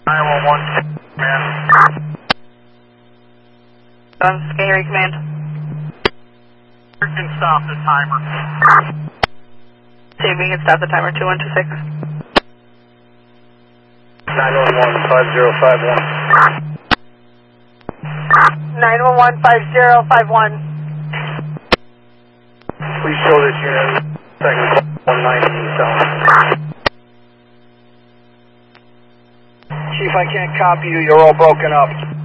911, man. Scary command. You can stop the timer. See if we can stop the timer. 2126. 911, 5051. 911 5051. Please show this unit second 119 south. Chief, I can't copy you. You're all broken up.